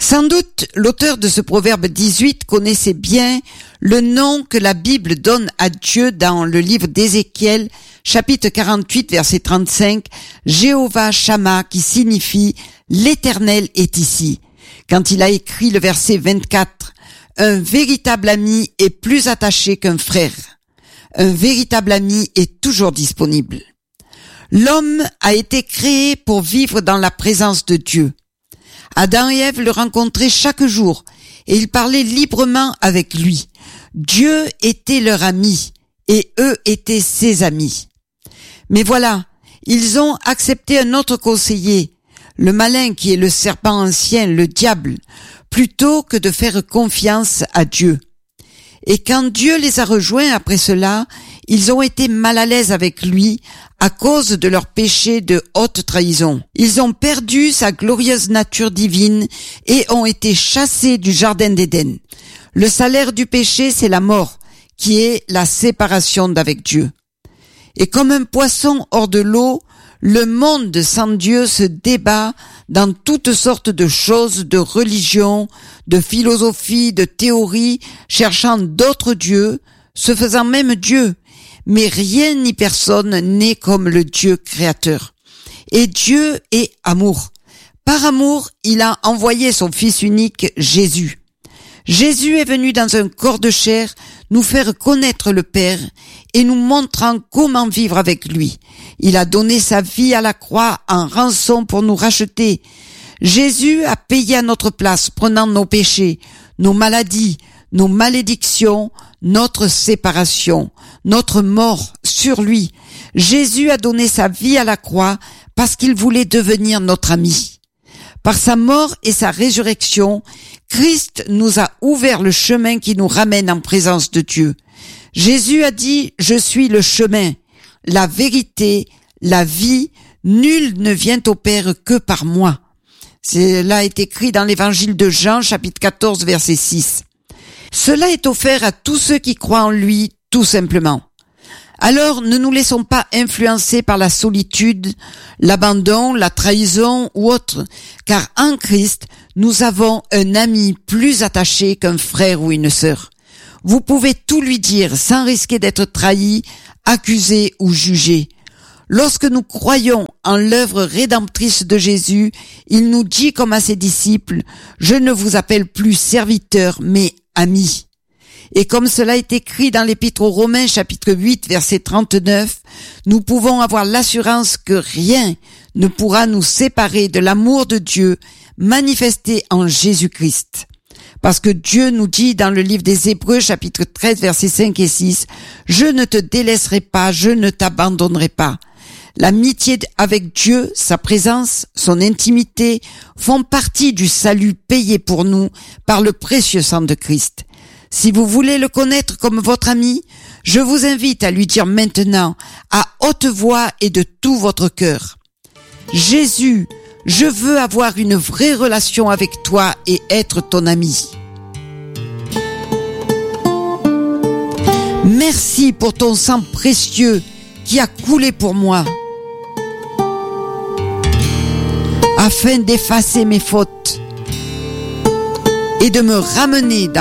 Sans doute, l'auteur de ce proverbe 18 connaissait bien le nom que la Bible donne à Dieu dans le livre d'Ézéchiel, chapitre 48, verset 35, Jéhovah Shammah, qui signifie « l'Éternel est ici ». Quand il a écrit le verset 24, « Un véritable ami est plus attaché qu'un frère. Un véritable ami est toujours disponible. » L'homme a été créé pour vivre dans la présence de Dieu. Adam et Ève le rencontraient chaque jour et ils parlaient librement avec lui. Dieu était leur ami et eux étaient ses amis. Mais voilà, ils ont accepté un autre conseiller, le malin qui est le serpent ancien, le diable, plutôt que de faire confiance à Dieu. Et quand Dieu les a rejoints après cela, ils ont été mal à l'aise avec lui à cause de leur péché de haute trahison. Ils ont perdu sa glorieuse nature divine et ont été chassés du jardin d'Éden. Le salaire du péché, c'est la mort, qui est la séparation d'avec Dieu. Et comme un poisson hors de l'eau, le monde sans Dieu se débat dans toutes sortes de choses, de religions, de philosophies, de théories, cherchant d'autres dieux, se faisant même Dieu. Mais rien ni personne n'est comme le Dieu créateur. Et Dieu est amour. Par amour, il a envoyé son Fils unique, Jésus. Jésus est venu dans un corps de chair nous faire connaître le Père et nous montrant comment vivre avec lui. Il a donné sa vie à la croix en rançon pour nous racheter. Jésus a payé à notre place, prenant nos péchés, nos maladies, nos malédictions, notre séparation, notre mort sur lui. Jésus a donné sa vie à la croix parce qu'il voulait devenir notre ami. Par sa mort et sa résurrection, Christ nous a ouvert le chemin qui nous ramène en présence de Dieu. Jésus a dit « Je suis le chemin, la vérité, la vie, nul ne vient au Père que par moi. » Cela est écrit dans l'évangile de Jean, chapitre 14, verset 6. Cela est offert à tous ceux qui croient en lui, tout simplement. Alors, ne nous laissons pas influencer par la solitude, l'abandon, la trahison ou autre, car en Christ, nous avons un ami plus attaché qu'un frère ou une sœur. Vous pouvez tout lui dire sans risquer d'être trahi, accusé ou jugé. Lorsque nous croyons en l'œuvre rédemptrice de Jésus, il nous dit comme à ses disciples, « Je ne vous appelle plus serviteurs, mais amis. » Et comme cela est écrit dans l'Épître aux Romains, chapitre 8, verset 39, nous pouvons avoir l'assurance que rien ne pourra nous séparer de l'amour de Dieu manifesté en Jésus-Christ. Parce que Dieu nous dit dans le livre des Hébreux, chapitre 13, versets 5 et 6, « Je ne te délaisserai pas, je ne t'abandonnerai pas. » L'amitié avec Dieu, sa présence, son intimité font partie du salut payé pour nous par le précieux sang de Christ. Si vous voulez le connaître comme votre ami, je vous invite à lui dire maintenant, à haute voix et de tout votre cœur, « Jésus, je veux avoir une vraie relation avec toi et être ton ami. Merci pour ton sang précieux qui a coulé pour moi, afin d'effacer mes fautes et de me ramener dans